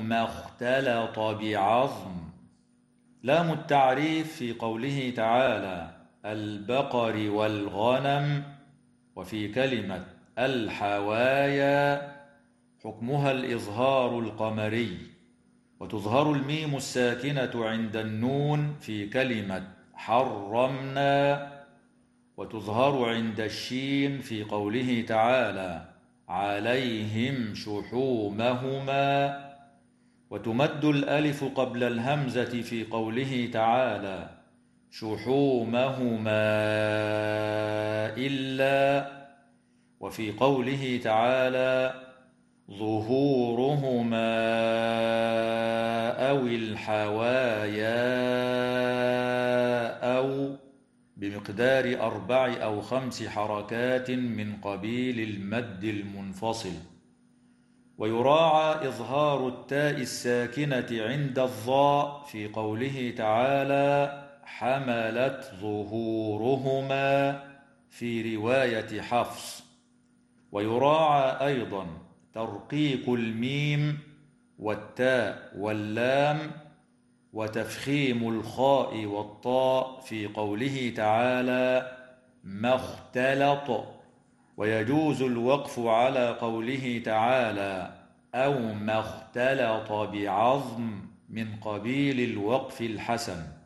ما اختلط بعظم. لام التعريف في قوله تعالى البقر والغنم، وفي كلمة الحوايا حكمها الإظهار القمري، وتظهر الميم الساكنة عند النون في كلمة حرمنا، وتظهر عند الشين في قوله تعالى عليهم شحومهما، وتمد الألف قبل الهمزة في قوله تعالى شحومهما إلا، وفي قوله تعالى ظهورهما أو الحوايا أو بمقدار 4 أو 5 حركات من قبيل المد المنفصل. ويراعى إظهار التاء الساكنة عند الظاء في قوله تعالى حملت ظهورهما في رواية حفص. ويراعى أيضا ترقيق الميم والتاء واللام وتفخيم الخاء والطاء في قوله تعالى ما اختلط. ويجوز الوقف على قوله تعالى أو ما اختلط بعظم من قبيل الوقف الحسن.